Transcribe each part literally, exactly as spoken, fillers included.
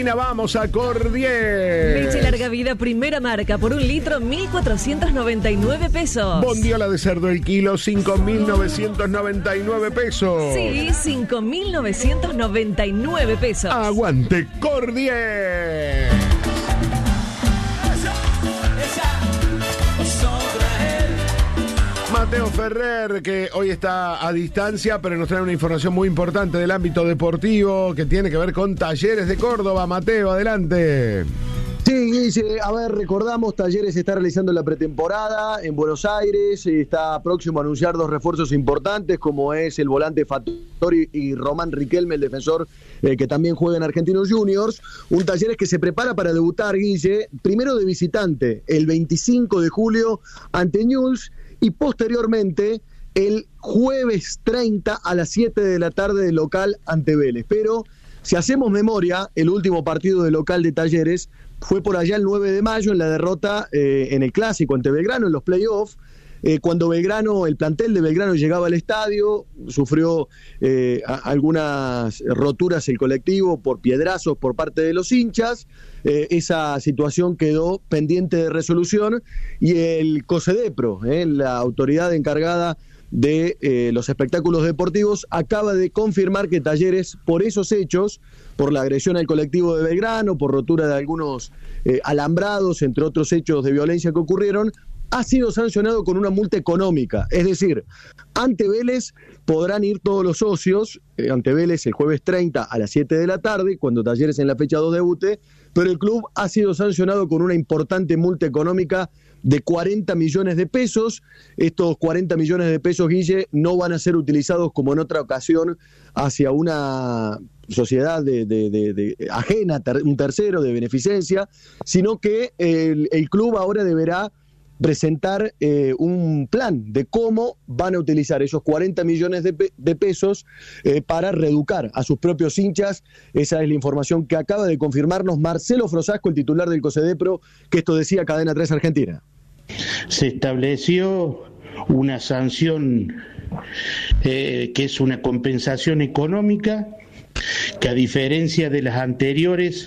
Argentina, vamos a Cordier. Leche larga vida, primera marca, por un litro, mil cuatrocientos noventa y nueve pesos. Bondiola de cerdo el kilo, cinco mil novecientos noventa y nueve pesos. Sí, cinco mil novecientos noventa y nueve pesos. Aguante Cordier. Mateo Ferrer, que hoy está a distancia, pero nos trae una información muy importante del ámbito deportivo que tiene que ver con Talleres de Córdoba. Mateo, adelante. Sí, Guille, a ver, recordamos, Talleres está realizando la pretemporada en Buenos Aires, está próximo a anunciar dos refuerzos importantes, como es el volante Fattori y Román Riquelme, el defensor eh, que también juega en Argentinos Juniors. Un Talleres que se prepara para debutar, Guille, primero de visitante, el veinticinco de julio ante Newell's, y posteriormente el jueves treinta a las siete de la tarde de local ante Vélez. Pero si hacemos memoria, el último partido de local de Talleres fue por allá el nueve de mayo en la derrota eh, en el Clásico ante Belgrano en los playoffs, eh, cuando Belgrano, el plantel de Belgrano llegaba al estadio, sufrió eh, a, algunas roturas el colectivo por piedrazos por parte de los hinchas. Eh, esa situación quedó pendiente de resolución y el COSEDEPRO, eh, la autoridad encargada de eh, los espectáculos deportivos, acaba de confirmar que Talleres, por esos hechos, por la agresión al colectivo de Belgrano, por rotura de algunos eh, alambrados, entre otros hechos de violencia que ocurrieron, ha sido sancionado con una multa económica. Es decir, ante Vélez podrán ir todos los socios, eh, ante Vélez el jueves treinta a las siete de la tarde, cuando Talleres en la fecha dos debute, pero el club ha sido sancionado con una importante multa económica de cuarenta millones de pesos. Estos cuarenta millones de pesos, Guille, no van a ser utilizados como en otra ocasión hacia una sociedad de, de, de, de ajena, ter, un tercero de beneficencia, sino que el, el club ahora deberá presentar eh, un plan de cómo van a utilizar esos cuarenta millones de, pe- de pesos eh, para reeducar a sus propios hinchas. Esa es la información que acaba de confirmarnos Marcelo Frosasco, el titular del COSEDEPRO, que esto decía Cadena tres Argentina. Se estableció una sanción eh, que es una compensación económica que, a diferencia de las anteriores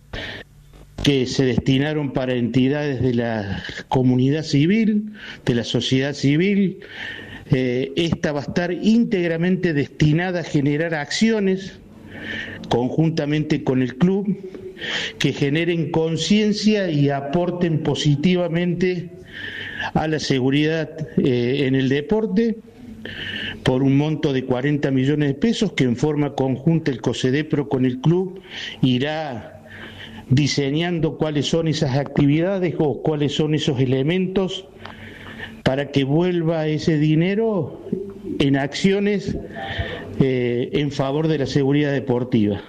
que se destinaron para entidades de la comunidad civil, de la sociedad civil, eh, esta va a estar íntegramente destinada a generar acciones conjuntamente con el club que generen conciencia y aporten positivamente a la seguridad eh, en el deporte, por un monto de cuarenta millones de pesos que en forma conjunta el COSEDEPRO con el club irá diseñando cuáles son esas actividades o cuáles son esos elementos para que vuelva ese dinero en acciones eh, en favor de la seguridad deportiva.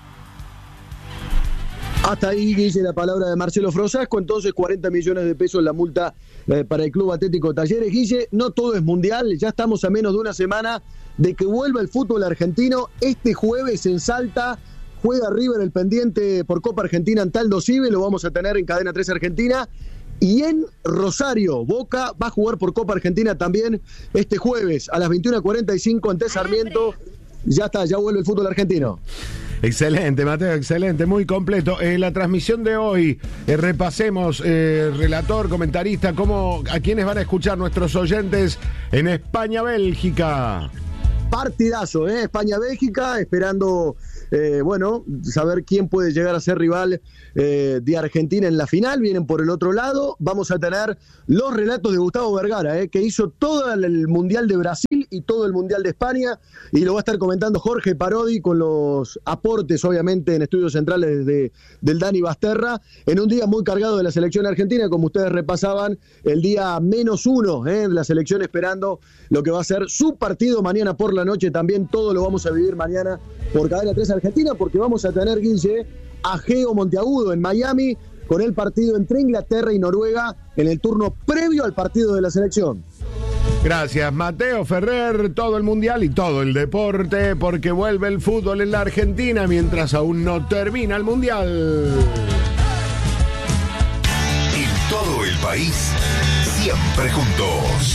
Hasta ahí, Guille, la palabra de Marcelo Frosasco. Entonces, cuarenta millones de pesos la multa eh, para el Club Atlético Talleres. Guille, no todo es mundial, ya estamos a menos de una semana de que vuelva el fútbol argentino. Este jueves en Salta juega River el pendiente por Copa Argentina ante Aldo Civi, lo vamos a tener en Cadena tres Argentina. Y en Rosario, Boca va a jugar por Copa Argentina también este jueves a las veintiuna cuarenta y cinco ante Sarmiento. Ya está, ya vuelve el fútbol argentino. Excelente, Mateo, excelente, muy completo. Eh, la transmisión de hoy, eh, repasemos, eh, relator, comentarista, cómo, a quiénes van a escuchar nuestros oyentes en España-Bélgica. Partidazo, ¿eh? España-Bélgica, esperando, eh, bueno, saber quién puede llegar a ser rival eh, de Argentina en la final. Vienen por el otro lado. Vamos a tener los relatos de Gustavo Vergara, ¿eh? Que hizo todo el Mundial de Brasil y todo el Mundial de España, y lo va a estar comentando Jorge Parodi con los aportes, obviamente, en estudios centrales de, del Dani Basterra, en un día muy cargado de la selección argentina, como ustedes repasaban, el día menos uno ¿eh? de la selección, esperando lo que va a ser su partido mañana por la noche. También todo lo vamos a vivir mañana por Cadena tres Argentina, porque vamos a tener, Guille, a Geo Monteagudo en Miami con el partido entre Inglaterra y Noruega en el turno previo al partido de la selección. Gracias, Mateo Ferrer, todo el mundial y todo el deporte, porque vuelve el fútbol en la Argentina mientras aún no termina el mundial. En todo el país, siempre juntos.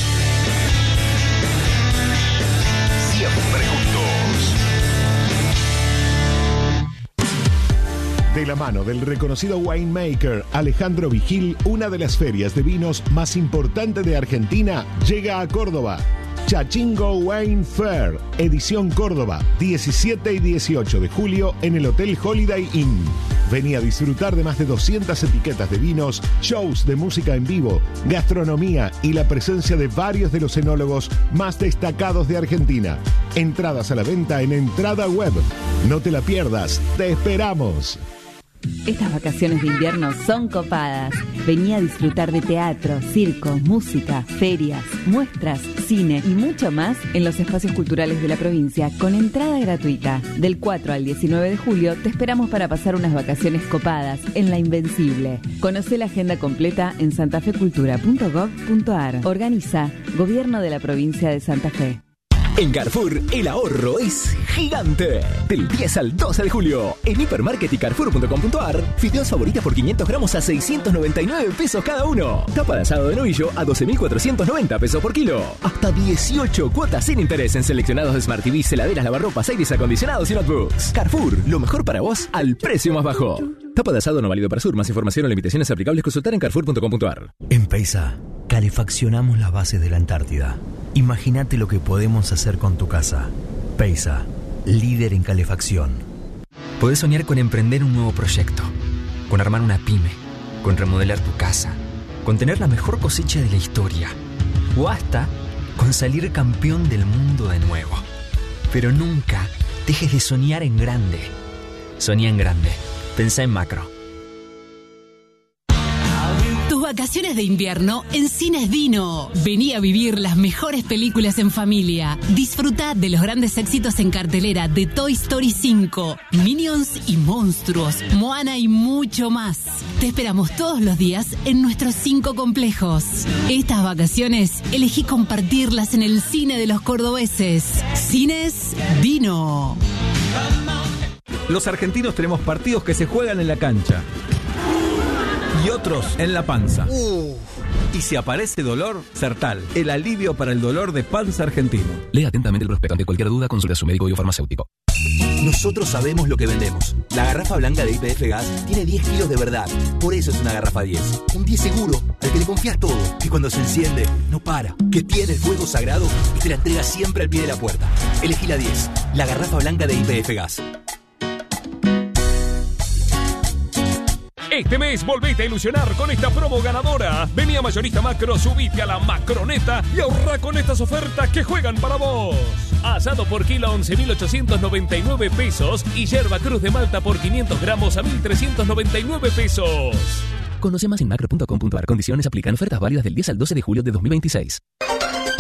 Siempre juntos. De la mano del reconocido winemaker Alejandro Vigil, una de las ferias de vinos más importantes de Argentina llega a Córdoba. Chachingo Wine Fair, edición Córdoba, diecisiete y dieciocho de julio en el Hotel Holiday Inn. Vení a disfrutar de más de doscientas etiquetas de vinos, shows de música en vivo, gastronomía y la presencia de varios de los enólogos más destacados de Argentina. Entradas a la venta en Entrada Web. No te la pierdas, te esperamos. Estas vacaciones de invierno son copadas. Vení a disfrutar de teatro, circo, música, ferias, muestras, cine y mucho más en los espacios culturales de la provincia con entrada gratuita. Del cuatro al diecinueve de julio te esperamos para pasar unas vacaciones copadas en La Invencible. Conocé la agenda completa en santafecultura punto gov punto ar. Organiza Gobierno de la Provincia de Santa Fe. En Carrefour, el ahorro es gigante. Del diez al doce de julio, en Hipermarket y Carrefour punto com punto ar, fideos favoritas por quinientos gramos a seiscientos noventa y nueve pesos cada uno. Tapa de asado de novillo a doce mil cuatrocientos noventa pesos por kilo. Hasta dieciocho cuotas sin interés en seleccionados Smart T V, heladeras, lavarropas, aires acondicionados y notebooks. Carrefour, lo mejor para vos al precio más bajo. Tapa de asado no válido para Sur. Más información o limitaciones aplicables consultar en Carrefour punto com punto ar. En Peisa, calefaccionamos las bases de la Antártida. Imagínate lo que podemos hacer con tu casa. Peisa, líder en calefacción. Podés soñar con emprender un nuevo proyecto, con armar una pyme, con remodelar tu casa, con tener la mejor cosecha de la historia, o hasta con salir campeón del mundo de nuevo. Pero nunca dejes de soñar en grande. Soñá en grande. Pensá en macro. Tus vacaciones de invierno en Cines Dino. Vení a vivir las mejores películas en familia. Disfruta de los grandes éxitos en cartelera de Toy Story cinco, Minions y Monstruos, Moana y mucho más. Te esperamos todos los días en nuestros cinco complejos. Estas vacaciones elegí compartirlas en el cine de los cordobeses. Cines Dino. Los argentinos tenemos partidos que se juegan en la cancha y otros en la panza. Uh. Y si aparece dolor, Sertal, el alivio para el dolor de panza argentino. Lea atentamente el prospecto. Ante cualquier duda, consulte a su médico o farmacéutico. Nosotros sabemos lo que vendemos. La garrafa blanca de Y P F Gas tiene diez kilos de verdad. Por eso es una garrafa diez. Un diez seguro, al que le confías todo. Y cuando se enciende, no para. Que tiene el fuego sagrado y te la entrega siempre al pie de la puerta. Elegí la diez. La garrafa blanca de Y P F Gas. Este mes volvete a ilusionar con esta promo ganadora. Vení a Mayorista Macro, subite a la Macroneta y ahorra con estas ofertas que juegan para vos. Asado por kilo a once mil ochocientos noventa y nueve pesos y yerba cruz de Malta por quinientos gramos a mil trescientos noventa y nueve pesos. Conoce más en macro punto com punto ar. Condiciones aplican. Ofertas válidas del diez al doce de julio de dos mil veintiséis.